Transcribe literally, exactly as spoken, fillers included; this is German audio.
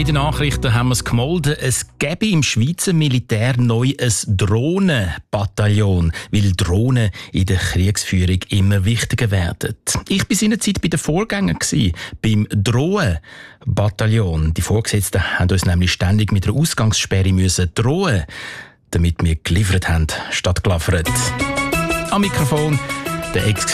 In den Nachrichten haben wir es gemolden, es gäbe im Schweizer Militär neu ein Drohnenbataillon, weil Drohnen in der Kriegsführung immer wichtiger werden. Ich war seinerzeit bei den Vorgängern, beim Drohnenbataillon. Die Vorgesetzten haben uns nämlich ständig mit einer Ausgangssperre müssen drohen, damit wir geliefert haben, statt geliefert. Am Mikrofon der Ex